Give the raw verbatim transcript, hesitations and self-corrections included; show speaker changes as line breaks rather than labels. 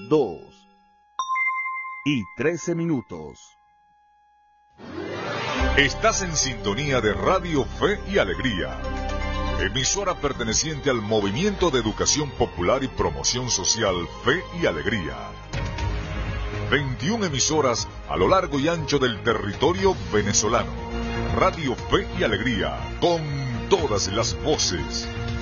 dos y trece minutos.
Estás en sintonía de Radio Fe y Alegría, emisora perteneciente al Movimiento de Educación Popular y Promoción Social Fe y Alegría. veintiuna emisoras a lo largo y ancho del territorio venezolano. Radio Fe y Alegría, con todas las voces.